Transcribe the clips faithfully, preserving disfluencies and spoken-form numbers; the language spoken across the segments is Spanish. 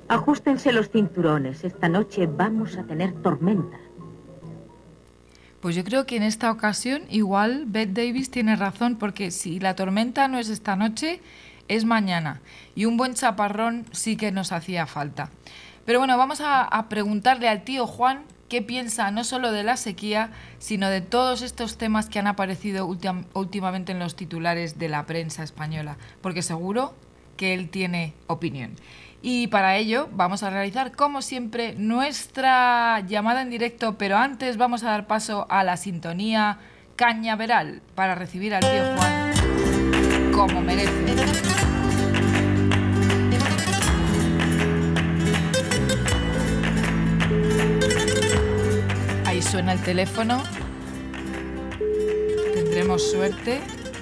Ajustense los cinturones. Esta noche vamos a tener tormenta. Pues yo creo que en esta ocasión igual Bette Davis tiene razón, porque si la tormenta no es esta noche, es mañana. Y un buen chaparrón sí que nos hacía falta. Pero bueno, vamos a, a preguntarle al tío Juan qué piensa no solo de la sequía, sino de todos estos temas que han aparecido ultim- últimamente en los titulares de la prensa española, porque seguro que él tiene opinión. Y para ello vamos a realizar, como siempre, nuestra llamada en directo, pero antes vamos a dar paso a la sintonía cañaveral para recibir al tío Juan como merece. Ahí suena el teléfono. Tendremos suerte.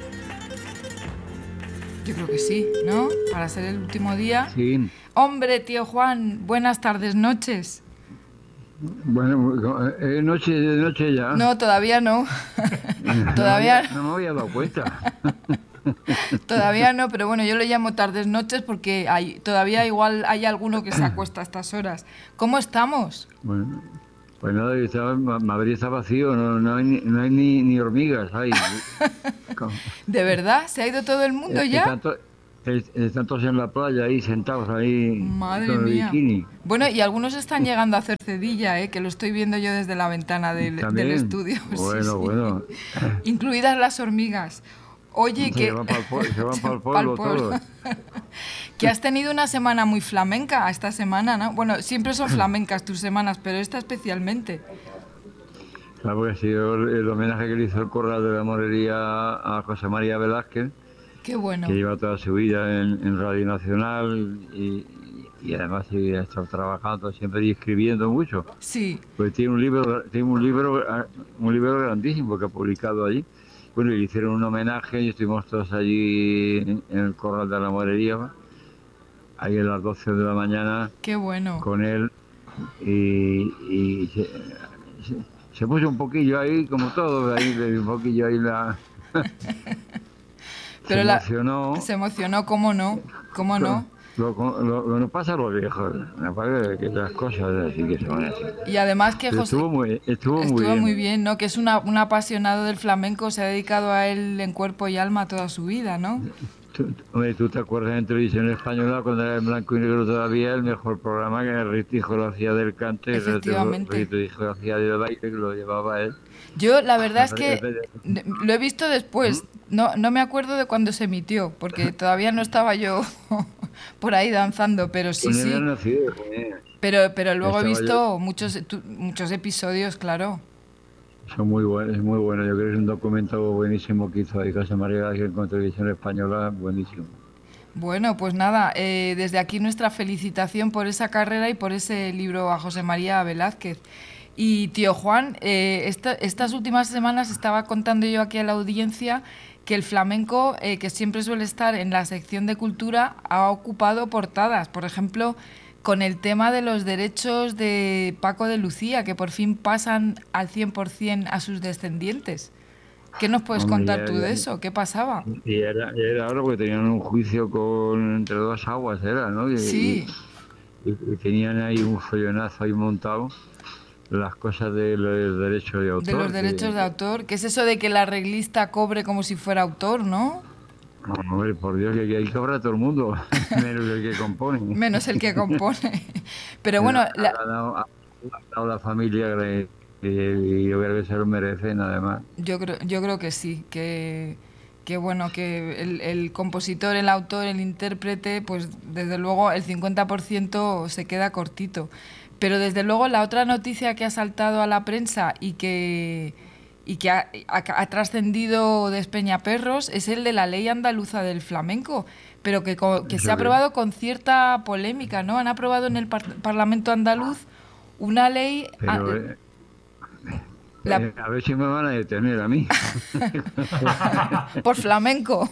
Yo creo que sí, ¿no? Para ser el último día. Sí. Hombre, tío Juan, buenas tardes, noches. Bueno, ¿es noche de noche ya? No, todavía no. Todavía no, no me había dado cuenta. Todavía no, pero bueno, yo le llamo tardes noches porque hay, todavía igual hay alguno que se acuesta a estas horas. ¿Cómo estamos? Bueno, pues nada, está, Madrid está vacío, no, no hay, ni, no hay ni, ni hormigas. Hay. ¿De verdad? ¿Se ha ido todo el mundo eh, ya? Están, to, están todos en la playa ahí sentados ahí. Madre con el mía. bikini. Bueno, y algunos están llegando a hacer cedilla, ¿eh? Que lo estoy viendo yo desde la ventana del, del estudio. Bueno, sí, sí. bueno. Incluidas las hormigas. Oye, se que... Van para el pueblo, se van para el pueblo, pueblo. todos. Que has tenido una semana muy flamenca esta semana, ¿no? Bueno, siempre son flamencas tus semanas, pero esta especialmente. Claro, porque ha sido el homenaje que le hizo el Corral de la Morería a José María Velázquez. Qué bueno. Que lleva toda su vida en, en Radio Nacional y, y además sigue está trabajando siempre y escribiendo mucho. Sí. Pues tiene un libro, tiene un libro, un libro grandísimo que ha publicado allí. Bueno, y le hicieron un homenaje y estuvimos todos allí en, en el Corral de la Morería, ahí a las doce de la mañana. Qué bueno. Con él y, y se, se, se puso un poquillo ahí, como todo, ahí, un poquillo ahí la... Pero se la, emocionó. Se emocionó, ¿cómo no? ¿Cómo no? Lo, lo, lo, lo nos pasa a los viejos, me parece que las cosas así que son así. Y además que José... Estuvo muy, estuvo estuvo muy bien. muy bien, ¿no? Que es una, un apasionado del flamenco, se ha dedicado a él en cuerpo y alma toda su vida, ¿no? Tú, hombre, ¿tú te acuerdas en televisión española cuando era en blanco y negro todavía el mejor programa que el Ritijo lo hacía del cante, el Ritijo lo hacía del baile, que lo llevaba él? Yo la verdad es que lo he visto después, no, no me acuerdo de cuándo se emitió, porque todavía no estaba yo por ahí danzando, pero sí, sí. Nacido, pero, pero luego he visto muchos, muchos episodios, claro. Son muy buenos, es muy bueno. Yo creo que es un documento buenísimo que hizo ahí José María Velázquez con televisión española, buenísimo. Bueno, pues nada, eh, desde aquí nuestra felicitación por esa carrera y por ese libro a José María Velázquez. Y tío Juan, eh, esta, estas últimas semanas estaba contando yo aquí a la audiencia que el flamenco, eh, que siempre suele estar en la sección de cultura, ha ocupado portadas. Por ejemplo, con el tema de los derechos de Paco de Lucía, que por fin pasan al cien por ciento a sus descendientes. ¿Qué nos puedes Hombre, contar ya, tú de ya, eso? ¿Qué pasaba? Y era, era ahora porque tenían un juicio con entre dos aguas, era, ¿no? Y, sí. Y, y, y tenían ahí un follonazo ahí montado. Las cosas de los derechos de autor. De los derechos que, de autor. ¿Qué es eso de que el arreglista cobre como si fuera autor, no? No, hombre, por Dios, que ahí cobra todo el mundo, menos el que compone. Menos el que compone. Pero bueno... Ha, la... ha, dado, ha dado la familia que, y yo creo que se lo merecen, además. Yo creo, yo creo que sí, que... que bueno, que el, el compositor, el autor, el intérprete, pues desde luego el cincuenta por ciento se queda cortito. Pero desde luego la otra noticia que ha saltado a la prensa y que, y que ha, ha, ha trascendido de Espeñaperros es el de la ley andaluza del flamenco, pero que, que se ha aprobado con cierta polémica, ¿no? Han aprobado en el par Parlamento andaluz una ley... Pero, a, eh, la... eh, a ver si me van a detener a mí. Por flamenco.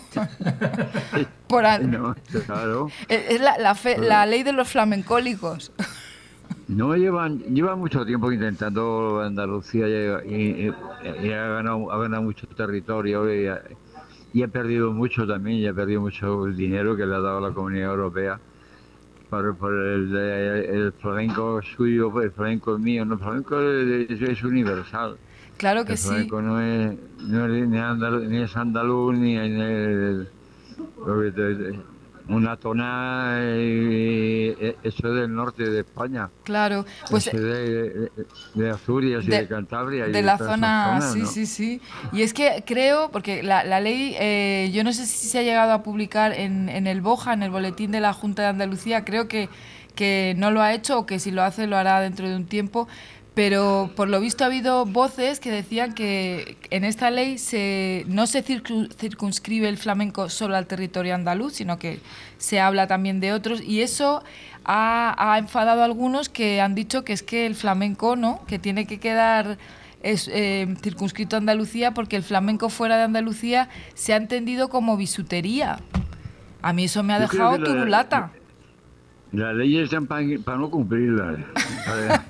Por a... no, claro. Es la, la, fe, la ley de los flamencólicos. No, llevan llevan mucho tiempo intentando Andalucía y, y, y ha, ganado, ha ganado mucho territorio y ha, y ha perdido mucho también, y ha perdido mucho dinero que le ha dado la Comunidad Europea. por, por el, el flamenco suyo, el flamenco mío, no, el flamenco es, es universal. Claro que el flamenco sí. no es, no es ni, andaluz, ni es andaluz, ni es el, el, una tonada, eh, eso es del norte de España. Claro, pues Eso de, de Asturias y de, de Cantabria. Y de de la todas zona, esas zonas, sí, ¿no? sí, sí. Y es que creo, porque la, la ley, eh, yo no sé si se ha llegado a publicar en, en el BOJA, en el Boletín de la Junta de Andalucía, creo que, que no lo ha hecho o que si lo hace lo hará dentro de un tiempo. Pero por lo visto ha habido voces que decían que en esta ley se, no se circu- circunscribe el flamenco solo al territorio andaluz, sino que se habla también de otros. Y eso ha, ha enfadado a algunos que han dicho que es que el flamenco, ¿no?, que tiene que quedar es, eh, circunscrito a Andalucía porque el flamenco fuera de Andalucía se ha entendido como bisutería. A mí eso me ha Yo creo que dejado la, turulata. las leyes están para, para no cumplirlas. Para,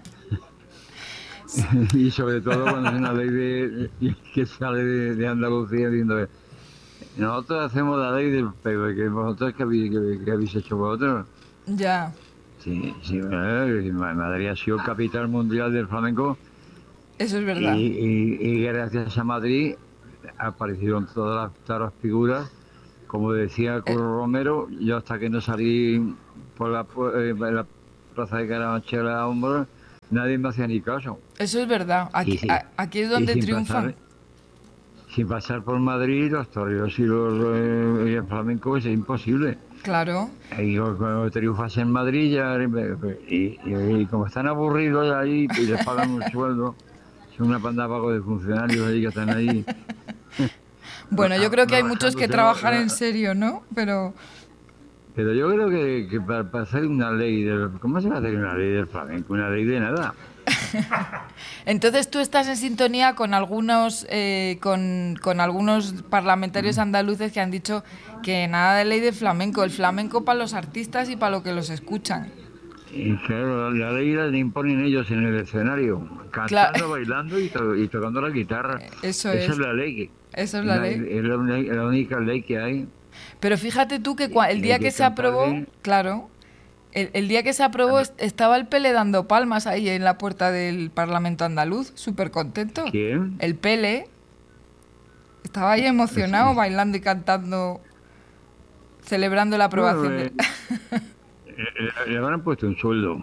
y sobre todo cuando es una ley de, que sale de, de Andalucía diciendo nosotros hacemos la ley del pero que vosotros que habéis, que, que habéis hecho vosotros. Ya. Sí, sí, eh, Madrid ha sido capital mundial del flamenco Eso es y, verdad. y, y gracias a Madrid aparecieron todas las, todas las figuras. Como decía Curro Romero, yo hasta que no salí por la, eh, la plaza de Carabanchel a hombros, nadie me hacía ni caso. Eso es verdad. Aquí, Y, a, aquí es donde sin triunfan. Pasar, sin pasar por Madrid, los toreros y, los, eh, y el flamenco es imposible. Claro. Y cuando triunfas en Madrid, ya, y, y, y como están aburridos ahí y les pagan un sueldo, son una panda pago de funcionarios ahí que están ahí. Bueno, yo creo que hay muchos que trabajan en serio, ¿no? Pero... Pero yo creo que, que para, para hacer una ley del... ¿Cómo se va a hacer una ley del flamenco? Una ley de nada. Entonces tú estás en sintonía con algunos eh, con, con algunos parlamentarios andaluces que han dicho que nada de ley del flamenco, el flamenco para los artistas y para lo que los escuchan. Y claro, la ley la imponen ellos en el escenario, cantando, claro. bailando y, to y tocando la guitarra. Eso Esa es. es la ley. Esa es la, la ley. Es la, la única ley que hay. Pero fíjate tú que el día que, que se aprobó, bien. claro, el, el día que se aprobó est estaba el Pele dando palmas ahí en la puerta del Parlamento andaluz, súper contento. ¿Quién? El Pele estaba ahí emocionado, sí. bailando y cantando, celebrando la aprobación. Bueno, eh, de... le, le habrán puesto un sueldo.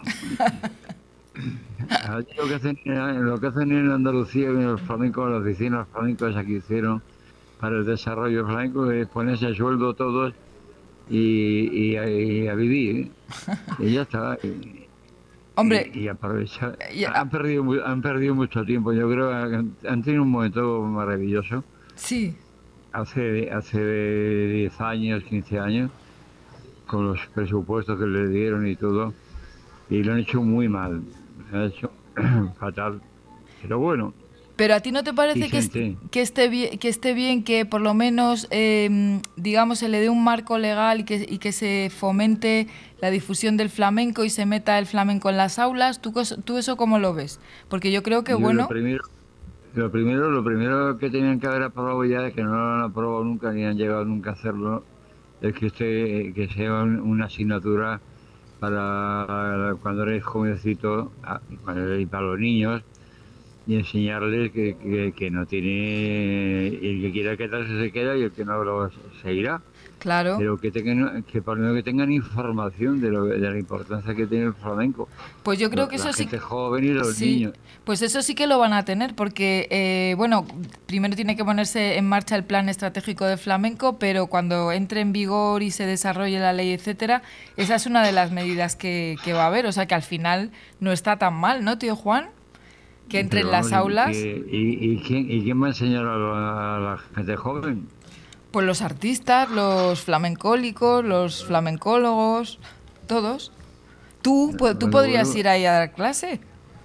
lo, que hacen, lo que hacen en Andalucía, en los flamencos, las oficinas flamencos aquí hicieron para el desarrollo flamenco, es ponerse a sueldo todos y, y, a, y a vivir. Y ya está. Y, Hombre, y, y aprovechar. Y a... han, perdido, han perdido mucho tiempo. Yo creo que han, han tenido un momento maravilloso. Sí. Hace, hace diez años, quince años, con los presupuestos que le dieron y todo, y lo han hecho muy mal. Lo han hecho fatal. Pero bueno. Pero a ti no te parece que, est que, esté bien, que esté bien que por lo menos, eh, digamos, se le dé un marco legal y que, y que se fomente la difusión del flamenco y se meta el flamenco en las aulas? ¿Tú, tú eso cómo lo ves? Porque yo creo que, yo bueno... Lo primero, lo primero, lo primero que tenían que haber aprobado ya, que no lo han aprobado nunca ni han llegado nunca a hacerlo, es que, este, que sea un, una asignatura para cuando eres jovencito y para los niños, y enseñarles que, que, que no tiene, el que quiera quedarse se queda y el que no lo seguirá. Claro. Pero que tengan, que por lo menos que tengan información de, lo, de la importancia que tiene el flamenco. Pues yo creo que la eso gente sí. joven y los sí, niños. Pues eso sí que lo van a tener, porque eh, bueno, primero tiene que ponerse en marcha el plan estratégico de flamenco, pero cuando entre en vigor y se desarrolle la ley, etcétera, esa es una de las medidas que, que va a haber. O sea que al final no está tan mal, ¿no, tío Juan? Que entre en las aulas. Y, y, y, ¿quién, ¿Y quién va a enseñar a la, a la gente joven? Pues los artistas, los flamencólicos, los flamencólogos, todos. ¿Tú, tú bueno, podrías bueno, ir ahí a dar clase?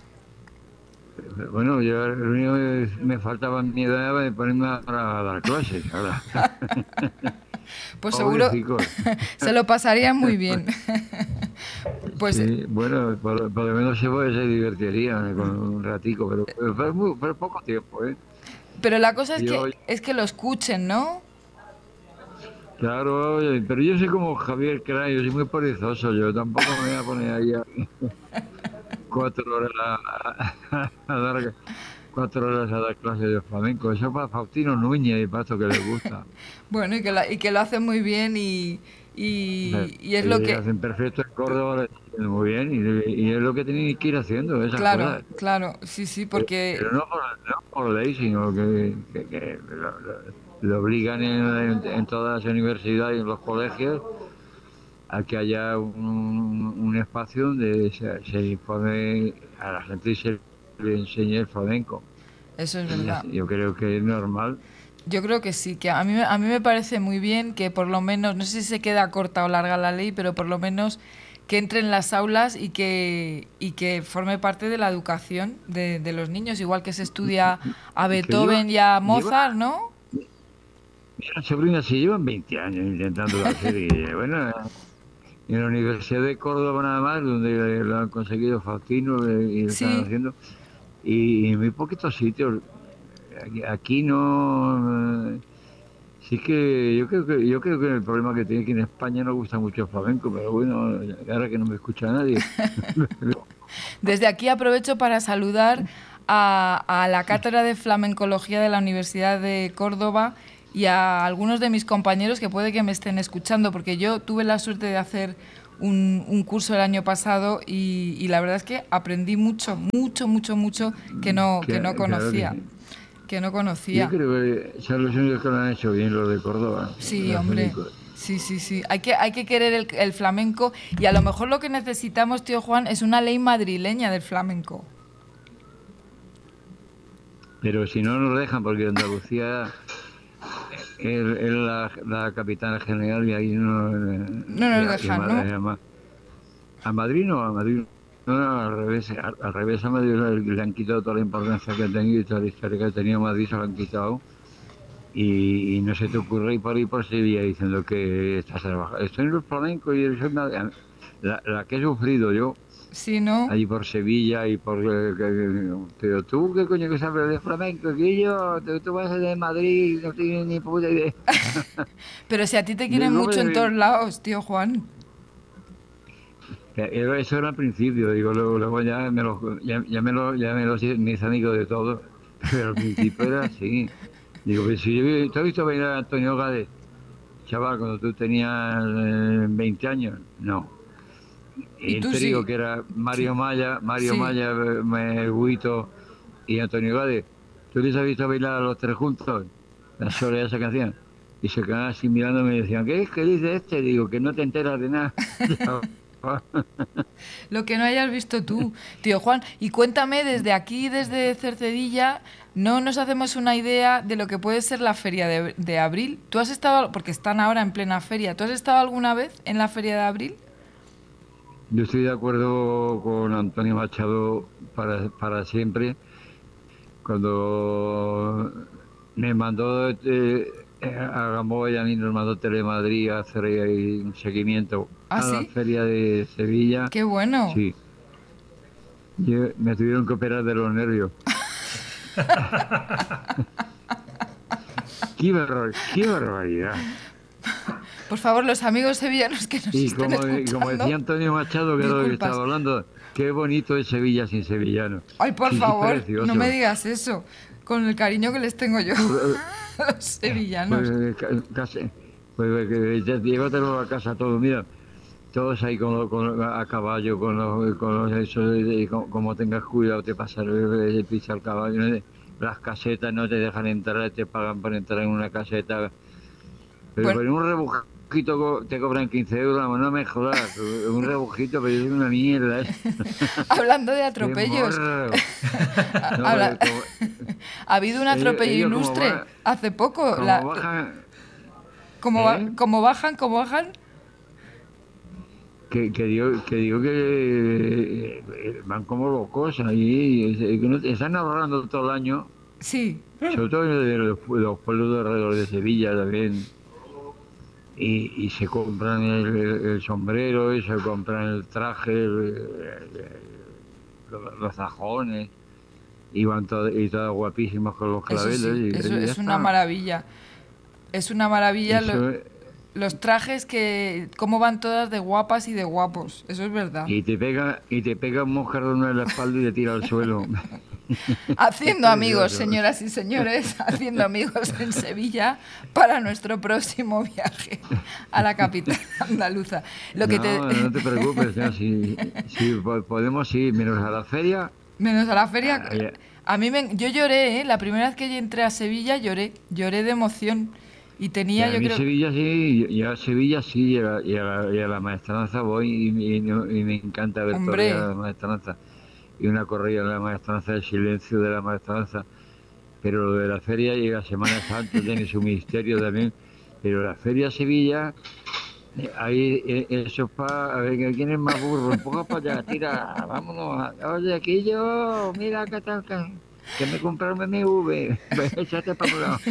Bueno, yo lo único que me faltaba en mi edad de ponerme a, a dar clases. Ahora. Pues seguro se lo pasarían muy bien. Pues sí, bueno, por, por lo menos se, puede, se divertiría con un ratico, pero, pero, muy, pero poco tiempo, ¿eh? Pero la cosa es, yo, que, es que lo escuchen, ¿no? Claro, oye, pero yo soy como Javier Cray, yo soy muy perezoso, yo tampoco me voy a poner ahí a cuatro horas a, a- a dar cuatro horas a dar clases de flamenco. Eso para Faustino Núñez y para esto que le gusta. Bueno, y que, la- y que lo hacen muy bien y, y, y es lo Y que... hacen perfecto en Córdoba, lo están haciendo muy bien, y, y es lo que tienen que ir haciendo, esas Claro, cosas. claro, sí, sí, Pero porque... pero no por, no por ley, sino que, que- que lo, lo- lo obligan en, en- en todas las universidades y en los colegios a que haya un, un espacio donde se, se informe a la gente y se le enseñe el flamenco. Eso es Y ya verdad. está. Yo creo que es normal. Yo creo que sí, que a mí, me- a mí me parece muy bien que por lo menos, no sé si se queda corta o larga la ley, pero por lo menos que entre en las aulas y que, y que forme parte de la educación de, de los niños, igual que se estudia a Que lleva, Beethoven y a lleva, Mozart, ¿no? Mira, sobrinas, si llevan veinte años intentándolo hacer y bueno, en la Universidad de Córdoba nada más, donde lo han conseguido Faustino eh, y lo están Sí, haciendo, y en muy poquitos sitios. Aquí, aquí no. eh, Sí que yo creo que yo creo que el problema que tiene aquí en España no gusta mucho el flamenco, pero bueno, ahora que no me escucha nadie. desde aquí aprovecho para saludar a, a la Cátedra de Flamencología de la Universidad de Córdoba y a algunos de mis compañeros que puede que me estén escuchando, porque yo tuve la suerte de hacer un, un curso el año pasado y, y la verdad es que aprendí mucho, mucho, mucho, mucho que no, que no Que- claro que conocía, sí. que no Yo conocía. creo que son los únicos que lo han hecho bien, los de Córdoba, Sí, los hombre. únicos. Sí, sí, sí. Hay que, hay que querer el, el flamenco y a lo mejor lo que necesitamos, tío Juan, es una ley madrileña del flamenco. Pero si no nos dejan, porque Andalucía es, es la, la capitana general y ahí no. eh, No Y nos a, y a dejan, Ma- ¿no? a Ma- a Madrid no, a Madrid no, no, al revés, al, al revés a Madrid le, le han quitado toda la importancia que ha tenido y toda la historia que ha tenido Madrid, se lo han quitado. Y, y no se te ocurre ir por ahí por Sevilla diciendo que estás trabajando. Estoy en el flamenco y soy una- la, la que he sufrido yo Sí, ¿no? allí por Sevilla y por... eh, que- pero tú, ¿qué coño que sabes de flamenco? Que yo, tú, tú vas de Madrid y no tienes ni puta idea. Pero si a ti te quieren Digo, mucho en "Hombre, todos lados, tío Juan. pero eso era al principio, digo, luego, luego ya me lo, ya, ya me lo, ya me lo hice mis amigos de todo, pero al principio era así. Digo, pues si yo, vi- ¿tú has visto bailar a Antonio Gades, chaval, cuando tú tenías eh, veinte años? No. Y El tú trío sí. que era Sí. Mario Maya, Mario Sí. Maya, eh, me- Huito y Antonio Gades. ¿Tú les has visto bailar a los tres juntos? La sola de esa canción. Y se quedaban así mirándome y decían, ¿qué es? ¿Qué dice este? Digo, que no te enteras de nada. Lo que no hayas visto tú, tío Juan. Y cuéntame, desde aquí, desde Cercedilla, no nos hacemos una idea de lo que puede ser la feria de, de abril. ¿Tú has estado, porque están ahora en plena feria, ¿tú has estado alguna vez en la feria de abril? Yo estoy de acuerdo con Antonio Machado para, para siempre. Cuando me mandó eh, a Gamboa y a mí nos mandó Telemadrid a hacer ahí un seguimiento ¿Ah, a la sí? feria de Sevilla, Qué bueno. sí, yo- me tuvieron que operar de los nervios. ¡Qué barbar- qué barbaridad! Por favor, los amigos sevillanos que nos Y estén como, y como escuchando. decía Antonio Machado, que era lo que Disculpas. estaba hablando, qué bonito es Sevilla sin sevillanos. Ay, por Sí, sí, favor, precioso. no me digas eso. Con el cariño que les tengo yo Pues, a los sevillanos. pues, ca- casi- pues, que ya- llévatelo a casa todo, mira, todos ahí con, lo- con lo- a caballo, con los, con los eso, y co- como tengas cuidado te pasa el, el pisa al caballo, ¿no? Las casetas no te dejan entrar, te pagan por entrar en una caseta, pero Bueno, por un rebujito co- te cobran quince euros, vamos, no me jodas, un rebujito, pero es una mierda, ¿eh? hablando de ¡Qué atropellos, morro! No, habla- pero como- ha habido un ellos, atropello ellos como, ilustre va- hace poco. como La- bajan, ¿cómo, va- ¿eh? cómo bajan? ¿Cómo bajan? Que, que digo que, digo que eh, van como locos ahí, y que no- están ahorrando todo el año, Sí. sobre todo de los, de los pueblos de alrededor de Sevilla también, y, y se compran el, el- el sombrero, y se compran el traje, el- el- los, los zajones, y van todo, y todas guapísimas con los Eso claveles, sí, y, eso y ya es una está. maravilla. Es una maravilla. Eso Lo, es- los trajes que... cómo van todas de guapas y de guapos. Eso es verdad. Y te pega, y te pega un moscardón en la espalda y te tira al suelo. Haciendo amigos, señoras y señores, haciendo amigos en Sevilla para nuestro próximo viaje a la capital andaluza. Lo que no, te... no te preocupes, ya, si, si podemos ir menos a la feria. Menos a la feria. Ay, A mí me, yo lloré, ¿eh? La primera vez que yo entré a Sevilla lloré, lloré de emoción y tenía, a yo mí creo... Sevilla sí, y a Sevilla sí, y a, la- y a la, y a la maestranza voy y, y- y me encanta ver Hombre. todavía la maestranza. Y una corrida de la maestranza, el silencio de la maestranza. Pero lo de la feria llega Semana Santa, tiene su misterio también. Pero la feria Sevilla, eh, ahí eh, eso es para... A ver, ¿quién es más burro? Empuja para allá, tira, vámonos. Oye, aquí yo, mira que tal, que, que me compraron M V. Échate para un lado.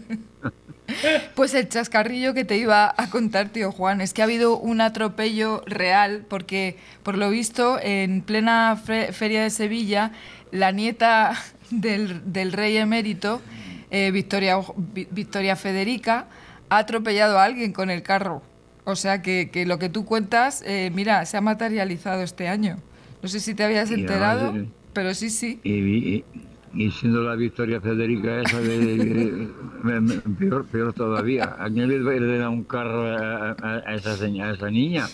Pues el chascarrillo que te iba a contar, tío Juan, es que ha habido un atropello real porque, por lo visto, en plena fe- feria de Sevilla, la nieta del, del rey emérito, eh, Victoria, Vi- Victoria Federica, ha atropellado a alguien con el carro. O sea que, que lo que tú cuentas, eh, mira, se ha materializado este año. No sé si te habías Y enterado, además, eh, pero sí, sí. Y, y- y siendo la Victoria Federica esa, de, de- me- me- peor, peor todavía. ¿A quién le le da un carro a, a- a esa, seña- a esa niña?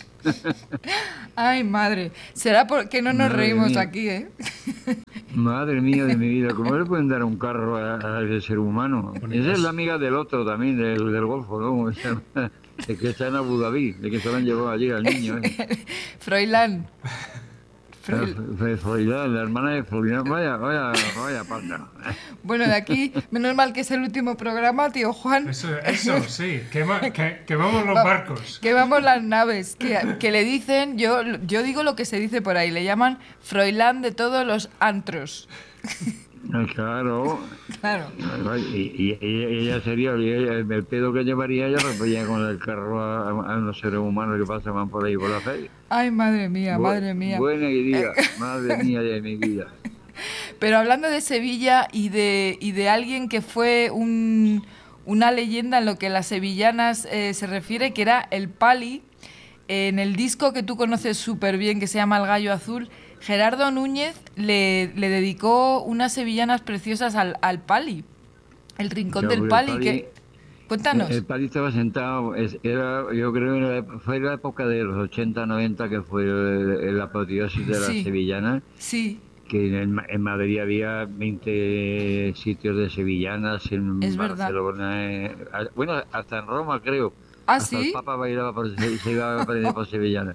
Ay, madre. Será porque no nos Madre reímos mía. aquí, ¿eh? Madre mía de mi vida, ¿cómo le pueden dar un carro a, a ese ser humano? Esa es la amiga del otro también, del, del Golfo, ¿no? El que está en Abu Dhabi, el que se lo han llevado allí al niño. ¿eh? Froilán. La, Froil- Fre- Froilán, la hermana de Froilán, vaya, vaya, vaya panda. Bueno, de aquí, menos mal que es el último programa, tío Juan. Eso, eso sí, que, ma- que, que vamos los Va- barcos. Que vamos las naves, que, que le dicen, yo, yo digo lo que se dice por ahí, le llaman Froilán de todos los antros. Ay, Claro. Claro. Y, y- y ella sería, y ella- el pedo que llevaría ella repeía con el carro a, a los seres humanos que pasaban por ahí por la feria. Ay, madre mía, Bu- madre mía. Buena idea, madre mía de mi vida. Pero hablando de Sevilla y de, y de alguien que fue un, una leyenda en lo que las sevillanas eh, se refiere, que era el Pali, en el disco que tú conoces súper bien, que se llama El Gallo Azul, Gerardo Núñez le, le dedicó unas sevillanas preciosas al, al Pali, el rincón Ya, del porque el Pali. Pali- Que, cuéntanos. El, el Pali estaba sentado, es- era, yo creo que era- fue la época de los ochenta noventa que fue el- la apoteosis de las Sí. sevillanas, Sí, que en, Ma- en Madrid había veinte sitios de sevillanas, en Es verdad. Barcelona, eh, a- bueno, hasta en Roma creo. ¿Ah, Hasta sí? el Papa bailaba por, se, se iba a aprender por sevillana.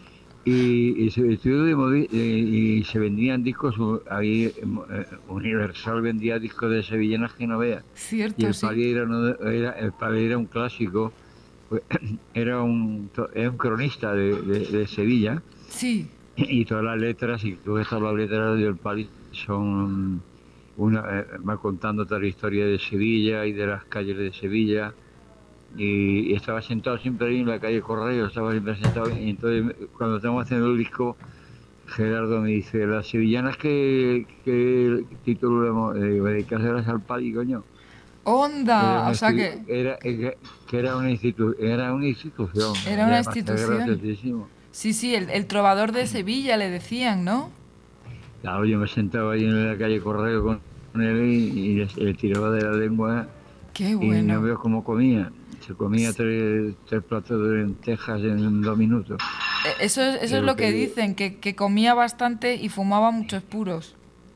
Y, y se estudió de modi- y, y se vendían discos, u- ahí eh, Universal vendía discos de sevillanas que no veas. Y cierto, el sí. Pali era, uno de- era, el Pali era un clásico, pues, era un, to- era un cronista de, de- de Sevilla, Sí, y todas las letras, y todas estas las letras del Pali son una, eh, va contando toda la historia de Sevilla y de las calles de Sevilla. Y, y estaba sentado siempre ahí en la calle Correo, estaba siempre sentado. Y entonces, cuando estamos haciendo el disco, Gerardo me dice: las sevillanas, que, que título le hemos eh, dedicárselas al Pali, coño. Era onda, una o sea institu- que... era, era- que era una, institu- era una institución. Era una además, institución. graciosísimo. Sí, sí, el, el trovador de Sevilla le decían, ¿no? Claro, yo me sentaba ahí en la calle Correo con él y, y le, le tiraba de la lengua Qué y no bueno. veo cómo comía. Se comía tres, tres platos de lentejas en dos minutos. Eh, Eso es, eso es Pero lo que que- dicen, que, que comía bastante y fumaba muchos puros.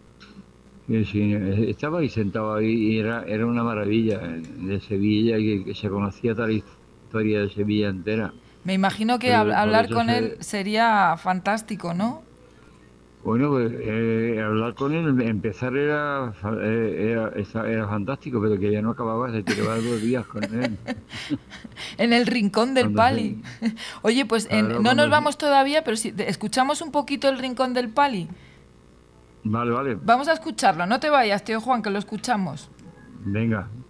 Y sí, estaba ahí sentado ahí y era, era una maravilla eh, de Sevilla y que, que se conocía toda la historia de Sevilla entera. Me imagino que Pero hab- por hablar eso con se- él sería fantástico, ¿no? Bueno, pues eh, hablar con él, empezar era, fa- eh, era, esa- era fantástico, pero que ya no acababa, se tiraba dos días con él. En el rincón del Cuando Pali. Oye, pues en- Claro, no cuando nos se- vamos todavía, pero si te- escuchamos un poquito el rincón del Pali. Vale, vale, Vamos a escucharlo, no te vayas, tío Juan, que lo escuchamos. venga.